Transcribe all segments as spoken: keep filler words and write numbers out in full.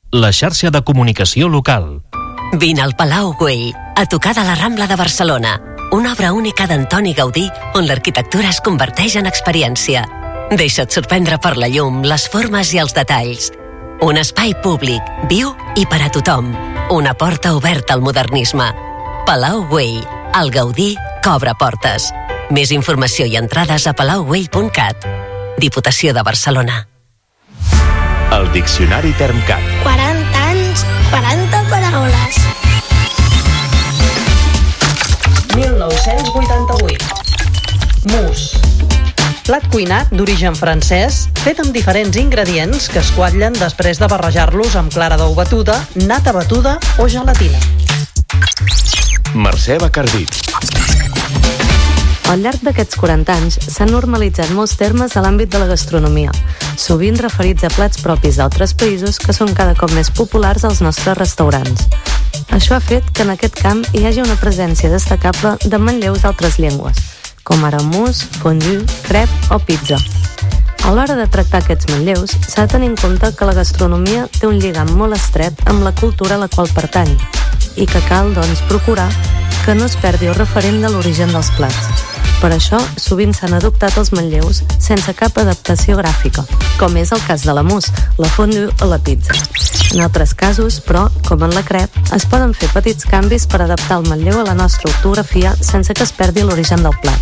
la xarxa de comunicació local. Vine al Palau Güell, a tocar de la Rambla de Barcelona, una obra única d'Antoni Gaudí on l'arquitectura es converteix en experiència. Deixa't sorprendre per la llum, les formes i els detalls. Un espai públic, viu i per a tothom. Una porta oberta al modernisme. Palau Güell, el Gaudí que obre portes. Més informació i entrades a palau güell punt cat. Diputació de Barcelona. El Diccionari Termcat. quaranta anys, quaranta paraules. mil nou-cents vuitanta-vuit. Mousse. Plat cuinat d'origen francès, fet amb diferents ingredients que es quatllen després de barrejar-los amb clara d'ou batuda, nata batuda o gelatina. Mercè Bacardí. Al llarg d'aquests quaranta anys s'han normalitzat molts termes a l'àmbit de la gastronomia, sovint referits a plats propis d'altres països que són cada cop més populars als nostres restaurants. Això ha fet que en aquest camp hi hagi una presència destacable de manlleus d'altres llengües, com ara mousse, fondue, crep o pizza. A l'hora de tractar aquests manlleus, s'ha de tenir en compte que la gastronomia té un lligam molt estret amb la cultura a la qual pertany i que cal, doncs, procurar que no es perdi el referent de l'origen dels plats. Per això, sovint s'han adoptat els manlleus sense cap adaptació gràfica, com és el cas de la mousse, la fondue o la pizza. En altres casos, però, com en la crep, es poden fer petits canvis per adaptar el manlleu a la nostra ortografia sense que es perdi l'origen del plat.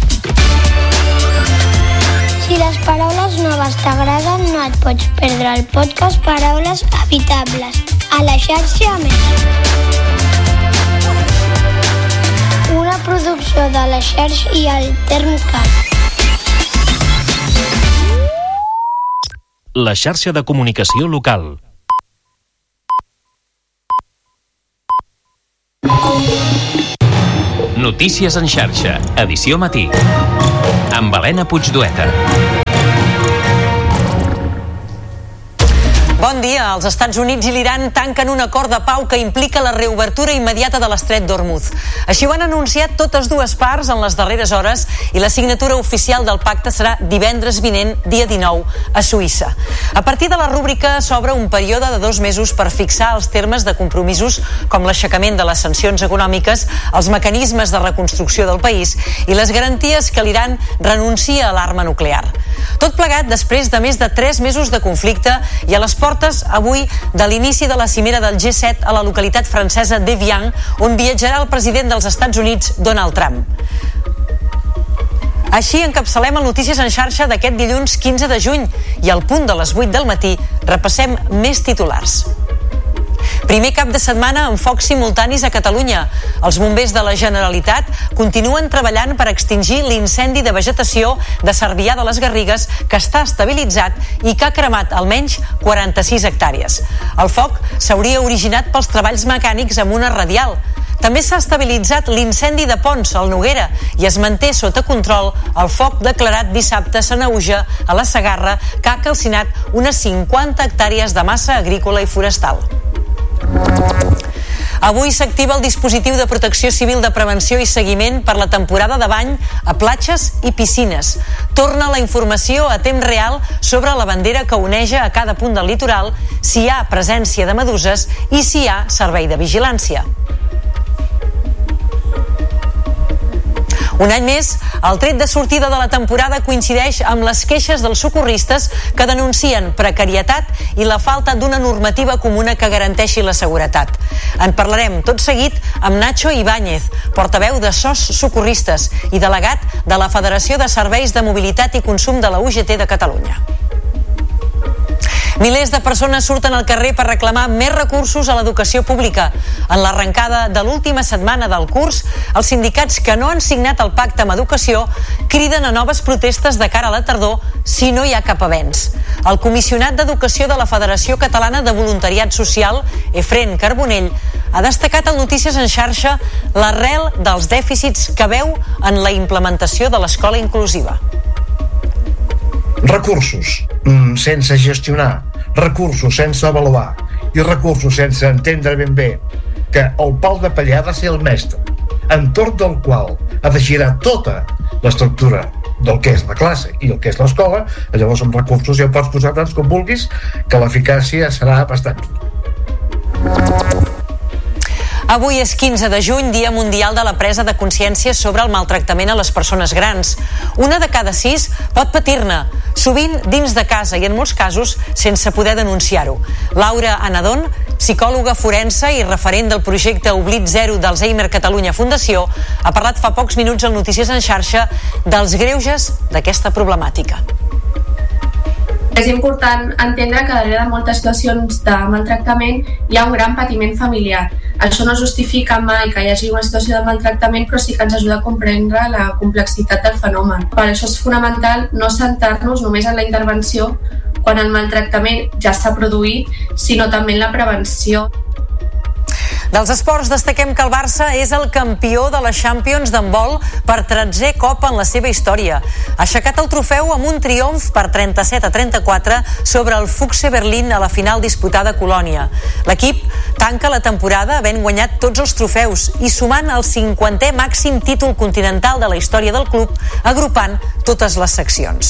Si les paraules noves t'agraden, no et pots perdre el podcast Paraules Habitables a la xarxa Més. Una producció de la xarxa i el Termcat. La xarxa de comunicació local. Notícies en xarxa, edició matí. Amb Helena Puigdueta. Bon dia. Els Estats Units i l'Iran tanquen un acord de pau que implica la reobertura immediata de l'estret d'Hormuz. Així ho han anunciat totes dues parts en les darreres hores i la signatura oficial del pacte serà divendres vinent, dia dinou, a Suïssa. A partir de la rúbrica s'obre un període de dos mesos per fixar els termes de compromisos com l'aixecament de les sancions econòmiques, els mecanismes de reconstrucció del país i les garanties que l'Iran renuncia a l'arma nuclear. Tot plegat després de més de tres mesos de conflicte i a les portes avui de l'inici de la cimera del G set a la localitat francesa d'Evian, on viatjarà el president dels Estats Units, Donald Trump. Així encapçalem el Notícies en xarxa d'aquest dilluns quinze de juny i al punt de les vuit del matí repassem més titulars. Primer cap de setmana amb focs simultanis a Catalunya. Els bombers de la Generalitat continuen treballant per extingir l'incendi de vegetació de Cervià de les Garrigues que està estabilitzat i que ha cremat almenys quaranta-sis hectàrees. El foc s'hauria originat pels treballs mecànics amb una radial. També s'ha estabilitzat l'incendi de Pons, al Noguera, i es manté sota control el foc declarat dissabte a Sanaüja, a la Segarra, que ha calcinat unes cinquanta hectàrees de massa agrícola i forestal. Avui s'activa el dispositiu de protecció civil de prevenció i seguiment per la temporada de bany a platges i piscines. Torna la informació a temps real sobre la bandera que oneja a cada punt del litoral, si hi ha presència de meduses i si hi ha servei de vigilància. Un any més, el tret de sortida de la temporada coincideix amb les queixes dels socorristes que denuncien precarietat i la falta d'una normativa comuna que garanteixi la seguretat. En parlarem tot seguit amb Nacho Ibáñez, portaveu de S O S Socorristes i delegat de la Federació de Serveis de Mobilitat i Consum de la U G T de Catalunya. Milers de persones surten al carrer per reclamar més recursos a l'educació pública. En l'arrencada de l'última setmana del curs, els sindicats que no han signat el pacte amb educació criden a noves protestes de cara a la tardor si no hi ha cap avenç. El comissionat d'Educació de la Federació Catalana de Voluntariat Social, Efren Carbonell, ha destacat al Notícies en xarxa l'arrel dels dèficits que veu en la implementació de l'escola inclusiva. Recursos sense gestionar, recursos sense avaluar i recursos sense entendre ben bé que el pal de paller ha de ser el mestre, entorn del qual ha de girar tota l'estructura del que és la classe i el que és l'escola. Llavors amb recursos ja pots posar tants com vulguis que l'eficàcia serà bastant. Avui és quinze de juny, Dia Mundial de la Presa de Consciència sobre el maltractament a les persones grans. Una de cada sis pot patir-ne, sovint dins de casa i en molts casos sense poder denunciar-ho. Laura Anadon, psicòloga forense i referent del projecte Oblit Zero d'Alzheimer Catalunya Fundació, ha parlat fa pocs minuts al Notícies en Xarxa dels greuges d'aquesta problemàtica. És important entendre que darrere de moltes situacions de maltractament hi ha un gran patiment familiar. Això no justifica mai que hi hagi una situació de maltractament, però sí que ens ajuda a comprendre la complexitat del fenomen. Per això és fonamental no centrar-nos només en la intervenció quan el maltractament ja s'ha produït, sinó també en la prevenció. Dels esports destaquem que el Barça és el campió de la Champions d'handbol per tretzè cop en la seva història. Ha aixecat el trofeu amb un triomf per trenta-set a trenta-quatre sobre el Füchse Berlín a la final disputada a Colònia. L'equip tanca la temporada havent guanyat tots els trofeus i sumant el cinquantè màxim títol continental de la història del club, agrupant totes les seccions.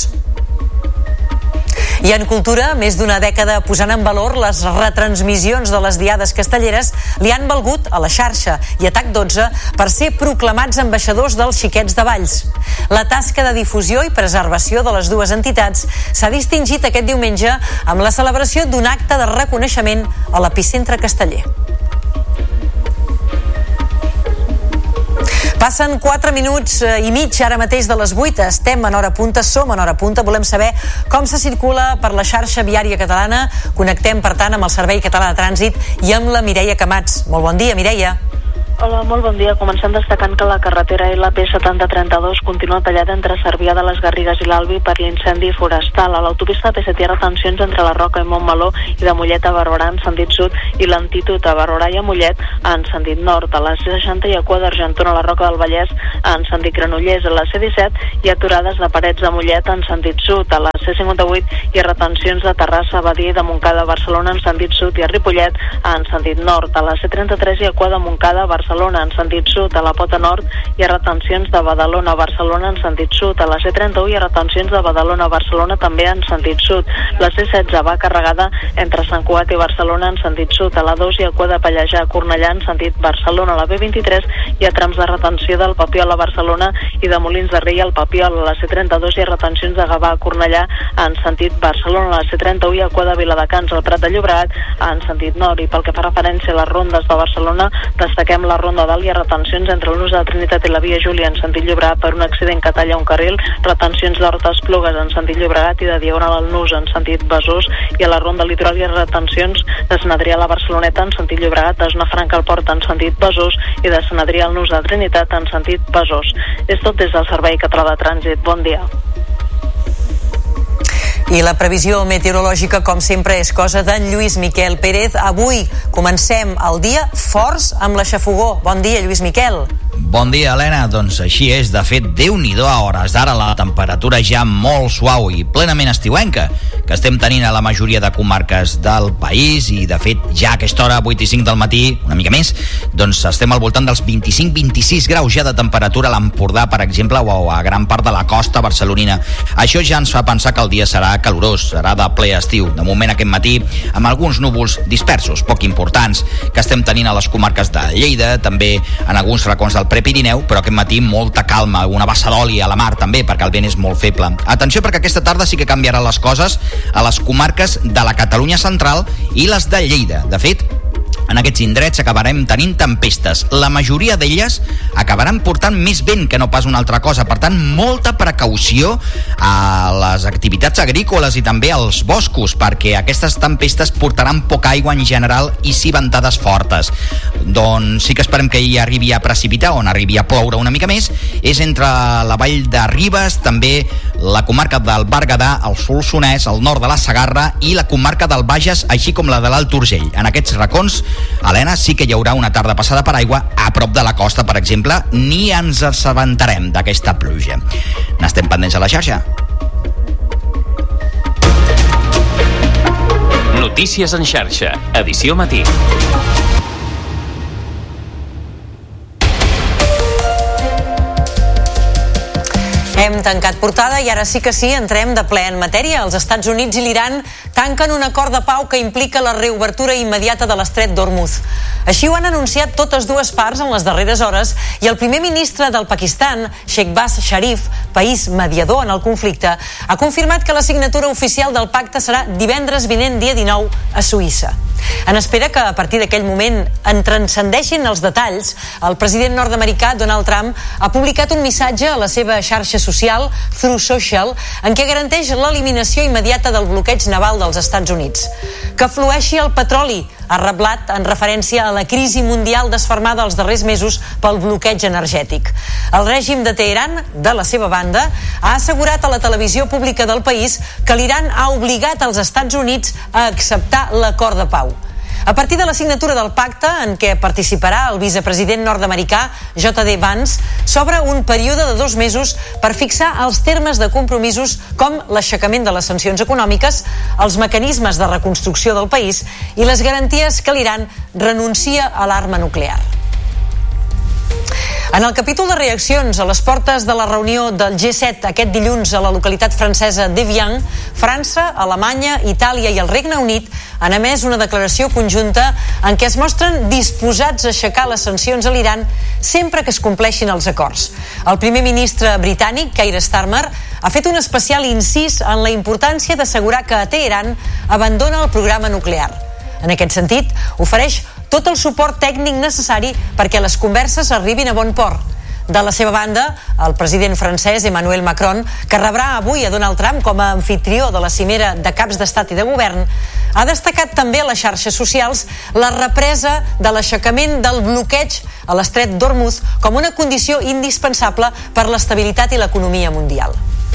I en cultura, més d'una dècada posant en valor les retransmissions de les diades castelleres, li han valgut a La Xarxa i a T A C dotze per ser proclamats ambaixadors dels Xiquets de Valls. La tasca de difusió i preservació de les dues entitats s'ha distingit aquest diumenge amb la celebració d'un acte de reconeixement a l'epicentre casteller. Passen quatre minuts i mig ara mateix de les vuit. Estem en hora punta, som en hora punta. Volem saber com se circula per la xarxa viària catalana. Connectem, per tant, amb el Servei Català de Trànsit i amb la Mireia Camats. Molt bon dia, Mireia. Hola, molt bon dia. Comencem destacant que la carretera L P setanta trenta-dos continua tallada entre Cervià de les Garrigues i l'Albi per l'incendi forestal. A l'autopista P set hi ha retencions entre la Roca i Montmeló i de Mollet a Barberà en sentit sud i l'Antitud a Barberà i a Mollet en sentit nord. A la C seixanta hi ha cua d'Argentona a la Roca del Vallès en sentit Granollers. A la C disset hi ha aturades de Parets de Mollet en sentit sud. A la C cinquanta-vuit hi ha retencions de Terrassa, Badia i de Montcada a Barcelona en sentit sud i a Ripollet en sentit nord. A la C trenta-tres hi ha cua de Montcada a Barcelona en sentit sud. A la Pota Nord hi ha retencions de Badalona a Barcelona en sentit sud. A la C trenta-u hi ha retencions de Badalona a Barcelona també en sentit sud. La C setze va carregada entre Sant Cugat i Barcelona en sentit sud. A la dos hi ha cua de Pallejà a Cornellà en sentit Barcelona. A la B vint-i-tres hi ha trams de retenció del Papiol a Barcelona i de Molins de Rei al Papiol. A la C trenta-dos hi ha retencions de Gavà a Cornellà en sentit Barcelona. A la C trenta-u hi ha cua de Viladecans al Prat de Llobregat en sentit nord. I pel que fa referència a les rondes de Barcelona, destaquem la Ronda Dalt. Hi ha retencions entre l'Nus de la Trinitat i la Via Júlia en sentit Llobregat per un accident que talla un carril, retencions d'Horta-Esplugues en sentit Llobregat i de Diagonal al Nus en sentit Besòs, i a la Ronda Litoral hi ha retencions de Sant Adrià a la Barceloneta en sentit Llobregat, de Zona Franca al Port en sentit Besòs i de Sant Adrià al Nus de la Trinitat en sentit Besòs. És tot des del Servei Català de Trànsit. Bon dia. I la previsió meteorològica, com sempre, és cosa d'en Lluís Miquel Pérez. Avui comencem el dia forts amb la xafogó. Bon dia, Lluís Miquel. Bon dia, Helena. Doncs així és. De fet, Déu-n'hi-do, a hores d'ara la temperatura ja molt suau i plenament estiuenca que estem tenint a la majoria de comarques del país, i de fet ja a aquesta hora, vuit i cinc del matí, una mica més, doncs estem al voltant dels vint-i-cinc vint-i-sis graus ja de temperatura a l'Empordà, per exemple, o a gran part de la costa barcelonina. Això ja ens fa pensar que el dia serà calorós, serà de ple estiu. De moment aquest matí amb alguns núvols dispersos, poc importants, que estem tenint a les comarques de Lleida, també en alguns racons del Prepirineu, però aquest matí molta calma, una bassa d'oli a la mar també, perquè el vent és molt feble. Atenció, perquè aquesta tarda sí que canviaran les coses a les comarques de la Catalunya central i les de Lleida. De fet, en aquests indrets acabarem tenint tempestes. La majoria d'elles acabaran portant més vent que no pas una altra cosa. Per tant, molta precaució a les activitats agrícoles i també als boscos, perquè aquestes tempestes portaran poca aigua en general i sí ventades fortes. Doncs sí que esperem que hi arribi a precipitar, on arribi a ploure una mica més, és entre la vall de Ribes, també la comarca del Berguedà, el Solsonès, el nord de la Segarra i la comarca del Bages, així com la de l'Alt Urgell. En aquests racons, Helena, sí que hi haurà una tarda passada per aigua a prop de la costa, per exemple, ni ens assabentarem d'aquesta pluja. N'estem pendents a la xarxa. Notícies en xarxa, edició matí. Hem tancat portada i ara sí que sí, entrem de ple en matèria. Els Estats Units i l'Iran tanquen un acord de pau que implica la reobertura immediata de l'estret d'Hormuz. Així ho han anunciat totes dues parts en les darreres hores i el primer ministre del Pakistan, Shehbaz Sharif, país mediador en el conflicte, ha confirmat que la signatura oficial del pacte serà divendres vinent, dia dinou, a Suïssa. En espera que a partir d'aquell moment en transcendeixin els detalls, el president nord-americà Donald Trump ha publicat un missatge a la seva xarxa social, Truth Social, en què garanteix l'eliminació immediata del bloqueig naval dels Estats Units. Que flueixi el petroli, ha reblat en referència a la crisi mundial desfermada els darrers mesos pel bloqueig energètic. El règim de Teheran, de la seva banda, ha assegurat a la televisió pública del país que l'Iran ha obligat als Estats Units a acceptar l'acord de pau. A partir de la signatura del pacte, en què participarà el vicepresident nord-americà J D Vance, s'obre un període de dos mesos per fixar els termes de compromisos com l'aixecament de les sancions econòmiques, els mecanismes de reconstrucció del país i les garanties que l'Iran renuncia a l'arma nuclear. En el capítol de reaccions a les portes de la reunió del G set aquest dilluns a la localitat francesa d'Evian, França, Alemanya, Itàlia i el Regne Unit han emès una declaració conjunta en què es mostren disposats a aixecar les sancions a l'Iran sempre que es compleixin els acords. El primer ministre britànic, Keir Starmer, ha fet un especial incís en la importància d'assegurar que Teheran abandona el programa nuclear. En aquest sentit, ofereix tot el suport tècnic necessari perquè les converses arribin a bon port. De la seva banda, el president francès Emmanuel Macron, que rebrà avui a Donald Trump com a anfitrió de la cimera de caps d'estat i de govern, ha destacat també a les xarxes socials la represa de l'aixecament del bloqueig a l'estret d'Hormuz com una condició indispensable per l'estabilitat i l'economia mundial.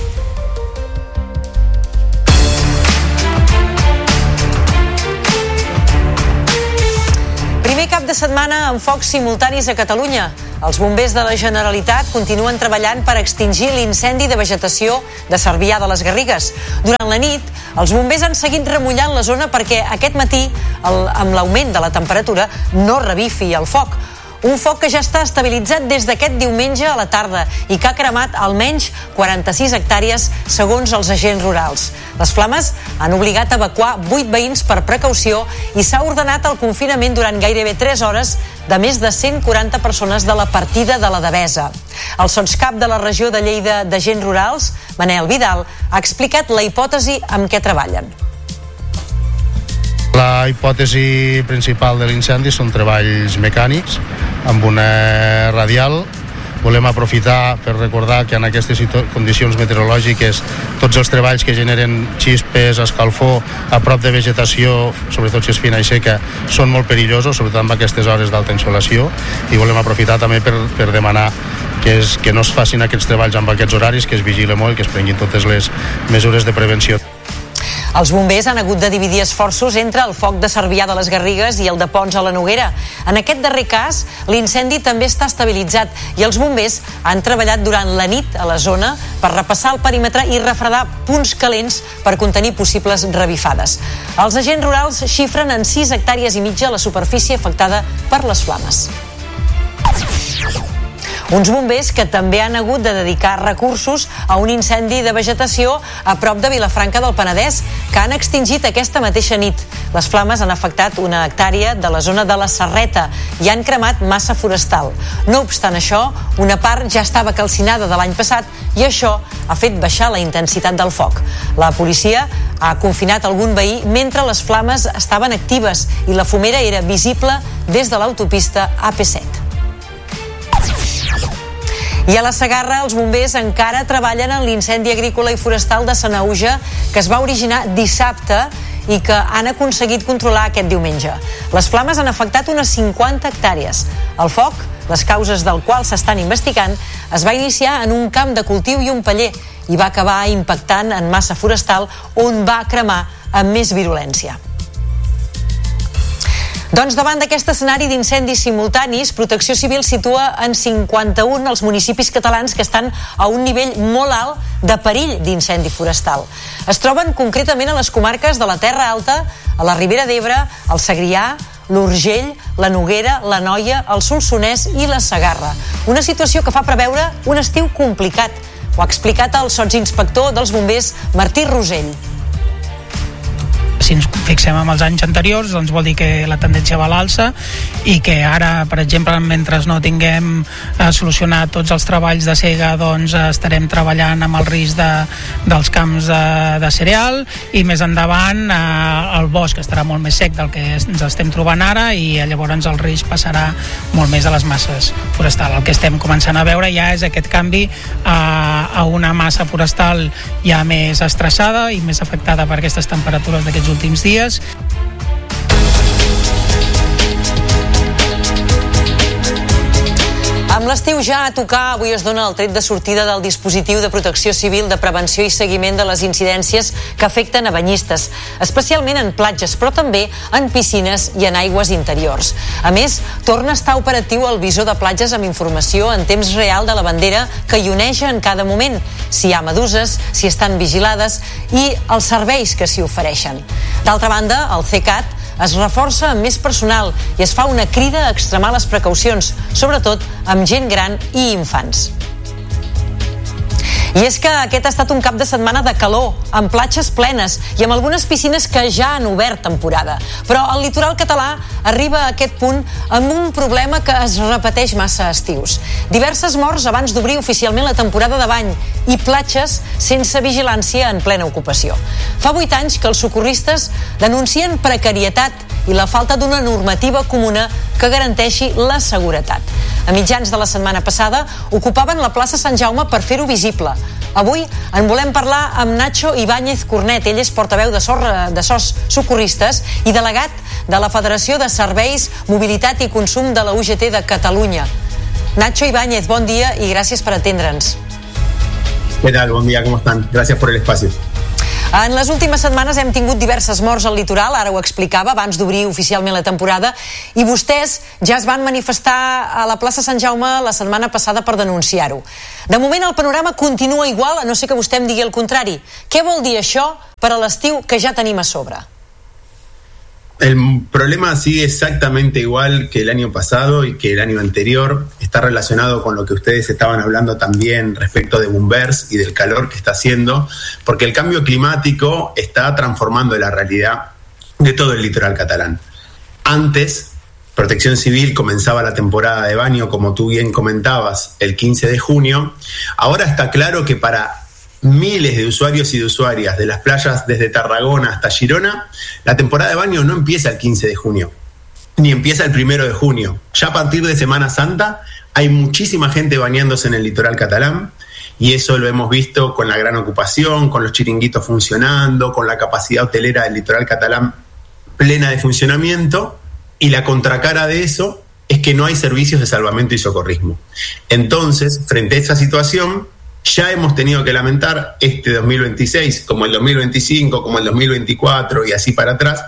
Primer cap de setmana amb focs simultanis a Catalunya. Els bombers de la Generalitat continuen treballant per extingir l'incendi de vegetació de Cervià de les Garrigues. Durant la nit, els bombers han seguit remullant la zona perquè aquest matí, el, amb l'augment de la temperatura, no revifi el foc. Un foc que ja està estabilitzat des d'aquest diumenge a la tarda i que ha cremat almenys quaranta-sis hectàrees segons els agents rurals. Les flames han obligat a evacuar vuit veïns per precaució i s'ha ordenat el confinament durant gairebé tres hores de més de cent quaranta persones de la partida de la Devesa. El sotscap de la regió de Lleida d'Agents Rurals, Manel Vidal, ha explicat la hipòtesi amb què treballen. La hipòtesi principal de l'incendi són treballs mecànics amb una radial. Volem aprofitar per recordar que en aquestes condicions meteorològiques tots els treballs que generen xispes, escalfor a prop de vegetació, sobretot si és fina i seca, són molt perillosos, sobretot amb aquestes hores d'alta insolació, i volem aprofitar també per, per demanar que, és, que no es facin aquests treballs amb aquests horaris, que es vigile molt i que es prenguin totes les mesures de prevenció. Els bombers han hagut de dividir esforços entre el foc de Cervià de les Garrigues i el de Ponts a la Noguera. En aquest darrer cas, l'incendi també està estabilitzat i els bombers han treballat durant la nit a la zona per repassar el perímetre i refredar punts calents per contenir possibles revifades. Els agents rurals xifren en sis hectàrees i mitja la superfície afectada per les flames. Uns bombers que també han hagut de dedicar recursos a un incendi de vegetació a prop de Vilafranca del Penedès, que han extingit aquesta mateixa nit. Les flames han afectat una hectàrea de la zona de la Serreta i han cremat massa forestal. No obstant això, una part ja estava calcinada de l'any passat i això ha fet baixar la intensitat del foc. La policia ha confinat algun veí mentre les flames estaven actives i la fumera era visible des de l'autopista A P set. I a la Segarra, els bombers encara treballen en l'incendi agrícola i forestal de Sanaüja, que es va originar dissabte i que han aconseguit controlar aquest diumenge. Les flames han afectat unes cinquanta hectàrees. El foc, les causes del qual s'estan investigant, es va iniciar en un camp de cultiu i un paller i va acabar impactant en massa forestal on va cremar amb més virulència. Doncs davant d'aquest escenari d'incendis simultanis, Protecció Civil situa en cinquanta-un els municipis catalans que estan a un nivell molt alt de perill d'incendi forestal. Es troben concretament a les comarques de la Terra Alta, a la Ribera d'Ebre, el Segrià, l'Urgell, la Noguera, la Noia, el Solsonès i la Segarra. Una situació que fa preveure un estiu complicat, Ho ha explicat el sotsinspector dels bombers Martí Rosell. Si ens fixem en els anys anteriors, doncs vol dir que la tendència va a l'alça i que ara, per exemple, mentre no tinguem eh, solucionat tots els treballs de sega, doncs eh, estarem treballant amb el risc de, dels camps de, de cereal, i més endavant eh, el bosc estarà molt més sec del que ens estem trobant ara, i eh, llavors el risc passarà molt més a les masses forestal. El que estem començant a veure ja és aquest canvi a, a una massa forestal ja més estressada i més afectada per aquestes temperatures d'aquests últims dies. Amb l'estiu ja a tocar, avui es dona el tret de sortida del dispositiu de protecció civil de prevenció i seguiment de les incidències que afecten a banyistes, especialment en platges, però també en piscines i en aigües interiors. A més, torna a estar operatiu el visor de platges amb informació en temps real de la bandera que hi oneja en cada moment, si hi ha meduses, si estan vigilades i els serveis que s'hi ofereixen. D'altra banda, el CECAT es reforça amb més personal i es fa una crida a extremar les precaucions, sobretot amb gent gran i infants. I és que aquest ha estat un cap de setmana de calor, amb platges plenes i amb algunes piscines que ja han obert temporada. Però el litoral català arriba a aquest punt amb un problema que es repeteix massa a estius. Diverses morts abans d'obrir oficialment la temporada de bany i platges sense vigilància en plena ocupació. Fa vuit anys que els socorristes denuncien precarietat i la falta d'una normativa comuna que garanteixi la seguretat. A mitjans de la setmana passada ocupaven la plaça Sant Jaume per fer-ho visible. Avui en volem parlar amb Nacho Ibáñez Cornet. Ell és portaveu de, sorra, de S O S Socorristes i delegat de la Federació de Serveis, Mobilitat i Consum de la U G T de Catalunya. Nacho Ibáñez, bon dia i gràcies per atendre'ns. ¿Qué tal? Buen día, ¿cómo están? Gracias por el espacio. En les últimes setmanes hem tingut diverses morts al litoral, ara ho explicava, abans d'obrir oficialment la temporada, i vostès ja es van manifestar a la plaça Sant Jaume la setmana passada per denunciar-ho. De moment el panorama continua igual, a no ser que vostè em digui el contrari. Què vol dir això per a l'estiu que ja tenim a sobre? El problema sigue exactamente igual que el año pasado y que el año anterior. Está relacionado con lo que ustedes estaban hablando también respecto de bombers y del calor que está haciendo, porque el cambio climático está transformando la realidad de todo el litoral catalán. Antes, Protección Civil comenzaba la temporada de baño, como tú bien comentabas, el quince de junio. Ahora está claro que para miles de usuarios y de usuarias de las playas desde Tarragona hasta Girona, la temporada de baño no empieza el quince de junio, ni empieza el primero de junio. Ya a partir de Semana Santa hay muchísima gente bañándose en el litoral catalán, y eso lo hemos visto con la gran ocupación, con los chiringuitos funcionando, con la capacidad hotelera del litoral catalán plena de funcionamiento, y la contracara de eso es que no hay servicios de salvamento y socorrismo. Entonces, frente a esa situación, ya hemos tenido que lamentar este dos mil veintiséis, como el dos mil veinticinco, como el dos mil veinticuatro y así para atrás,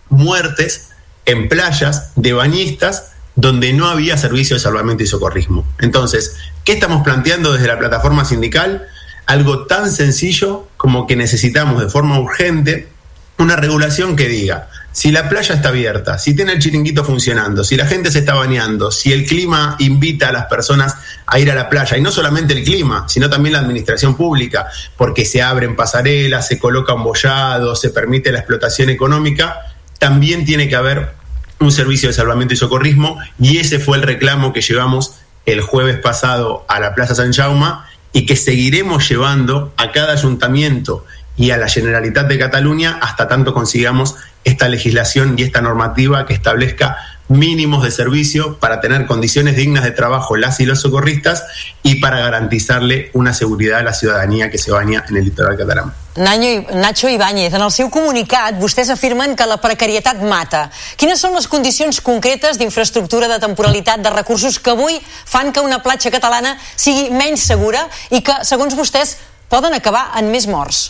muertes en playas de bañistas donde no había servicio de salvamento y socorrismo. Entonces, ¿qué estamos planteando desde la plataforma sindical? Algo tan sencillo como que necesitamos de forma urgente una regulación que diga: si la playa está abierta, si tiene el chiringuito funcionando, si la gente se está bañando, si el clima invita a las personas a ir a la playa, y no solamente el clima, sino también la administración pública, porque se abren pasarelas, se coloca un bollado, se permite la explotación económica, también tiene que haber un servicio de salvamento y socorrismo, y ese fue el reclamo que llevamos el jueves pasado a la Plaza Sant Jaume y que seguiremos llevando a cada ayuntamiento y a la Generalitat de Cataluña hasta tanto consigamos esta legislación y esta normativa que establezca mínimos de servicio para tener condiciones dignas de trabajo las y los socorristas y para garantizarle una seguridad a la ciudadanía que se baña en el litoral catalán. Nacho Ibáñez, en el seu comunicat vostès afirmen que la precarietat mata. Quines són les condicions concretes d'infraestructura, de temporalitat, de recursos que avui fan que una platja catalana sigui menys segura i que, segons vostès, poden acabar en més morts?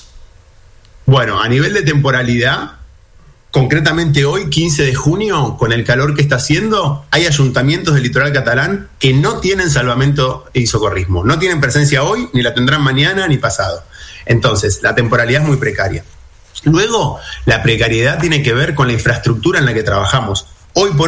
Bueno, a nivel de temporalidad, concretamente hoy, quince de junio, con el calor que está haciendo, hay ayuntamientos del litoral catalán que no tienen salvamento y socorrismo. No tienen presencia hoy, ni la tendrán mañana, ni pasado. Entonces, la temporalidad es muy precaria. Luego, la precariedad tiene que ver con la infraestructura en la que trabajamos. Hoy por hoy,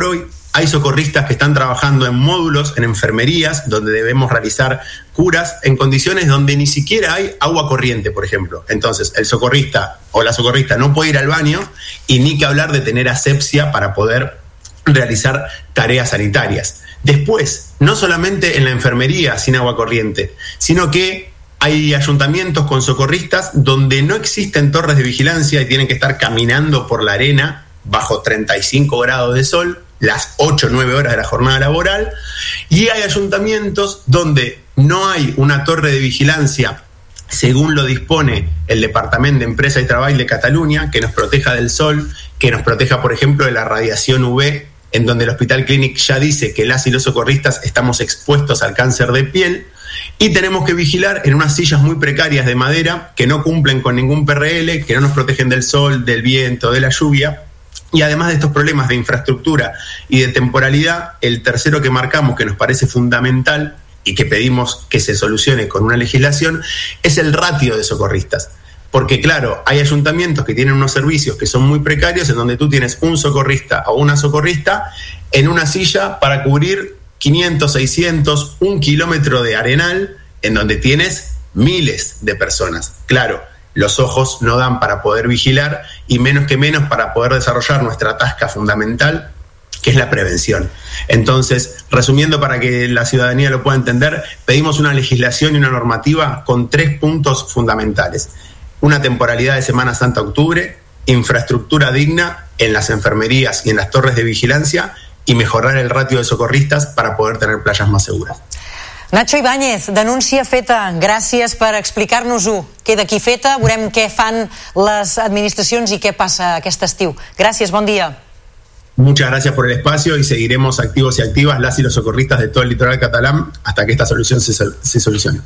hay socorristas que están trabajando en módulos, en enfermerías, donde debemos realizar curas en condiciones donde ni siquiera hay agua corriente, por ejemplo. Entonces, el socorrista o la socorrista no puede ir al baño y ni que hablar de tener asepsia para poder realizar tareas sanitarias. Después, no solamente en la enfermería sin agua corriente, sino que hay ayuntamientos con socorristas donde no existen torres de vigilancia y tienen que estar caminando por la arena bajo treinta y cinco grados de sol, las ocho o nueve horas de la jornada laboral, y hay ayuntamientos donde no hay una torre de vigilancia según lo dispone el Departamento de Empresa y Trabajo de Cataluña, que nos proteja del sol, que nos proteja, por ejemplo, de la radiación U V, en donde el Hospital Clínic ya dice que las y los socorristas estamos expuestos al cáncer de piel, y tenemos que vigilar en unas sillas muy precarias de madera que no cumplen con ningún P R L, que no nos protegen del sol, del viento, de la lluvia. Y además de estos problemas de infraestructura y de temporalidad, el tercero que marcamos, que nos parece fundamental y que pedimos que se solucione con una legislación, es el ratio de socorristas. Porque claro, hay ayuntamientos que tienen unos servicios que son muy precarios, en donde tú tienes un socorrista o una socorrista en una silla para cubrir quinientos, seiscientos, un kilómetro de arenal, en donde tienes miles de personas. Claro, los ojos no dan para poder vigilar y menos que menos para poder desarrollar nuestra tasca fundamental, que es la prevención. Entonces, resumiendo para que la ciudadanía lo pueda entender, pedimos una legislación y una normativa con tres puntos fundamentales. Una temporalidad de Semana Santa-Octubre, infraestructura digna en las enfermerías y en las torres de vigilancia y mejorar el ratio de socorristas para poder tener playas más seguras. Nacho Ibáñez, denúncia feta. Gràcies per explicar-nos-ho. Queda aquí feta, veurem què fan les administracions i què passa aquest estiu. Gràcies, bon dia. Muchas gracias por el espacio y seguiremos activos y activas las y los socorristas de todo el litoral catalán hasta que esta solución se, se solucione.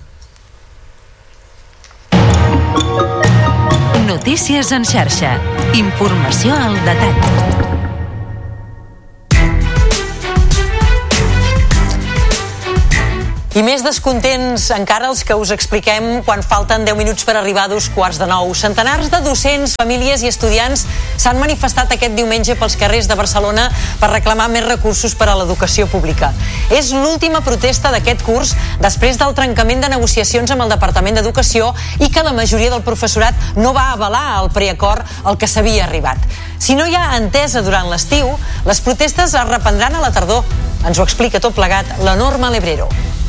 Notícies en xarxa. Informació al detall. I més descontents encara els que us expliquem quan falten deu minuts per arribar a dos quarts de nou. Centenars de docents, famílies i estudiants s'han manifestat aquest diumenge pels carrers de Barcelona per reclamar més recursos per a l'educació pública. És l'última protesta d'aquest curs després del trencament de negociacions amb el Departament d'Educació i que la majoria del professorat no va avalar el preacord al que s'havia arribat. Si no hi ha entesa durant l'estiu, les protestes es reprendran a la tardor. Ens ho explica tot plegat la Norma Lebrero.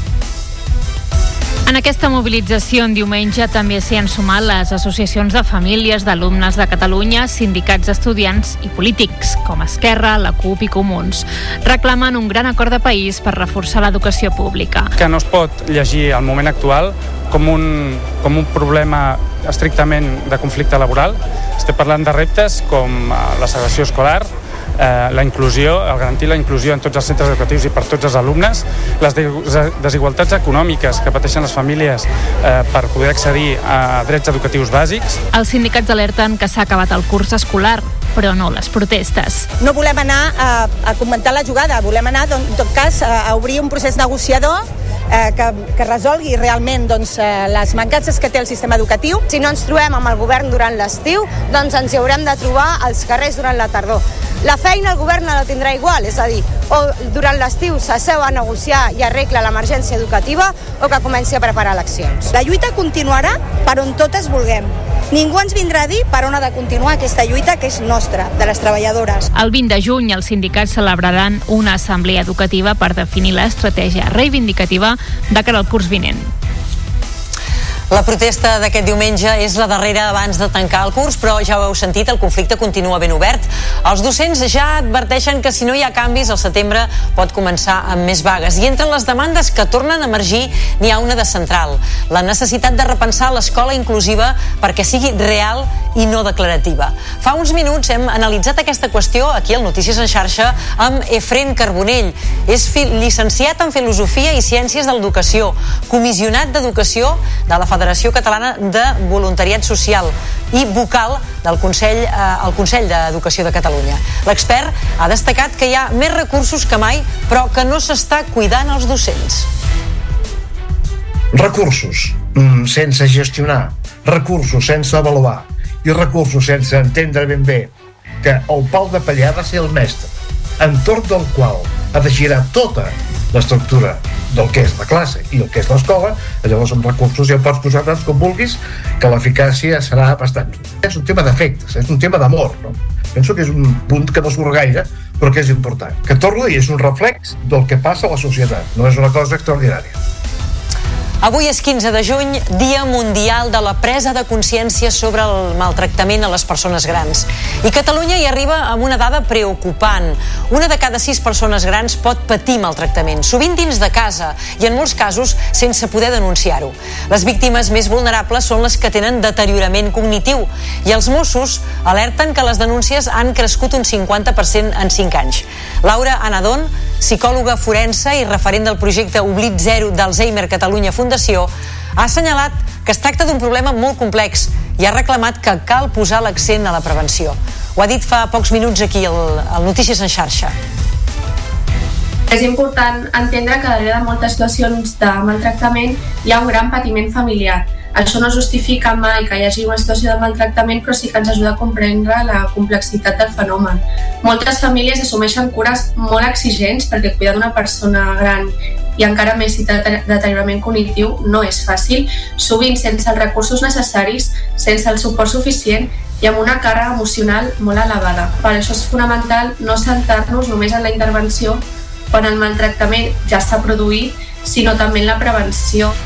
En aquesta mobilització en diumenge també s'hi han sumat les associacions de famílies d'alumnes de Catalunya, sindicats d'estudiants i polítics, com Esquerra, la CUP i Comuns, reclamant un gran acord de país per reforçar l'educació pública. Que no es pot llegir el moment actual com un, com un problema estrictament de conflicte laboral. Estem parlant de reptes com la segregació escolar, Eh, la inclusió, el garantir la inclusió en tots els centres educatius i per tots els alumnes, les desigualtats econòmiques que pateixen les famílies eh, per poder accedir a drets educatius bàsics. Els sindicats alerten que s'ha acabat el curs escolar, però no les protestes. No volem anar a, a comentar la jugada, volem anar, doncs, en tot cas, a, a obrir un procés negociador eh, que, que resolgui realment doncs, eh, les mancances que té el sistema educatiu. Si no ens trobem amb el govern durant l'estiu, doncs ens hi haurem de trobar als carrers durant la tardor. La feina el govern no la tindrà igual, és a dir, o durant l'estiu s'asseu a negociar i arregla l'emergència educativa o que comenci a preparar eleccions. La lluita continuarà per on totes vulguem. Ningú ens vindrà a dir per on ha de continuar aquesta lluita que és nostra, de les treballadores. El vint de juny els sindicats celebraran una assemblea educativa per definir l'estratègia reivindicativa de cara al curs vinent. La protesta d'aquest diumenge és la darrera abans de tancar el curs, però ja ho heu sentit, el conflicte continua ben obert. Els docents ja adverteixen que si no hi ha canvis, el setembre pot començar amb més vagues. I entre les demandes que tornen a emergir n'hi ha una de central, la necessitat de repensar l'escola inclusiva perquè sigui real i no declarativa. Fa uns minuts hem analitzat aquesta qüestió aquí al Notícies en xarxa amb Efren Carbonell. És llicenciat en Filosofia i Ciències de l'Educació, comissionat d'Educació de la Federació Catalana de Voluntariat Social i vocal del Consell, eh, el Consell d'Educació de Catalunya. L'expert ha destacat que hi ha més recursos que mai, però que no s'està cuidant els docents. Recursos mm, sense gestionar, recursos sense avaluar i recursos sense entendre ben bé que el pal de paller ha de ser el mestre. entorn del qual ha de girar tota l'estructura del que és la classe i el que és l'escola, llavors amb recursos ja pots posar tants com vulguis que l'eficàcia serà bastant. És un tema d'efectes, és un tema d'amor, no? Penso que és un punt que no surt gaire, però que és important. Que torno a dir, és un reflex del que passa a la societat, no és una cosa extraordinària. Avui és quinze de juny, Dia Mundial de la Presa de Consciència sobre el maltractament a les persones grans. I Catalunya hi arriba amb una dada preocupant. Una de cada sis persones grans pot patir maltractament, sovint dins de casa i en molts casos sense poder denunciar-ho. Les víctimes més vulnerables són les que tenen deteriorament cognitiu i els Mossos alerten que les denúncies han crescut un cinquanta per cent en cinc anys. Laura Anadón, psicòloga forense i referent del projecte Oblit Zero d'Alzheimer Catalunya Fundació, ha assenyalat que es tracta d'un problema molt complex i ha reclamat que cal posar l'accent a la prevenció. Ho ha dit fa pocs minuts aquí al, al Notícies en xarxa. És important entendre que darrere de moltes situacions de maltractament hi ha un gran patiment familiar. Això no justifica mai que hi hagi una situació de maltractament, però sí que ens ajuda a comprendre la complexitat del fenomen. Moltes famílies assumeixen cures molt exigents perquè cuidar d'una persona gran i encara més si té deteriorament cognitiu no és fàcil, sovint sense els recursos necessaris, sense el suport suficient i amb una càrrega emocional molt elevada. Per això és fonamental no centrar-nos només en la intervenció quan el maltractament ja s'ha produït, sinó també en la prevenció.